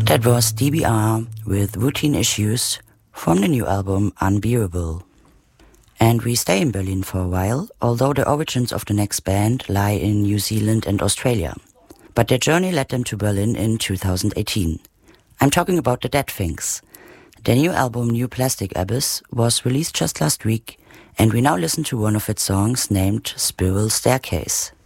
That was DBR with Routine Issues from the new album Unbearable. And we stay in Berlin for a while, although the origins of the next band lie in New Zealand and Australia. But their journey led them to Berlin in 2018. I'm talking about the Dead Things. Their new album New Plastic Abyss was released just last week, and we now listen to one of its songs named Spiral Staircase.